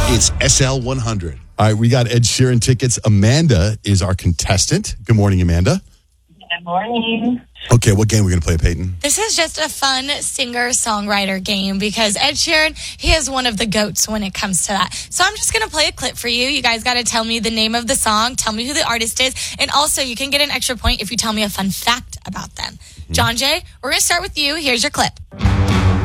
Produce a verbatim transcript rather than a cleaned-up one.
It's S L one hundred. All right, we got Ed Sheeran tickets. Amanda is our contestant. Good morning, Amanda. Good morning. Okay, what game are we going to play, Peyton? This is just a fun singer-songwriter game because Ed Sheeran, he is one of the GOATs when it comes to that. So I'm just going to play a clip for you. You guys got to tell me the name of the song, tell me who the artist is, and also you can get an extra point if you tell me a fun fact about them. Mm-hmm. John Jay, we're going to start with you. Here's your clip.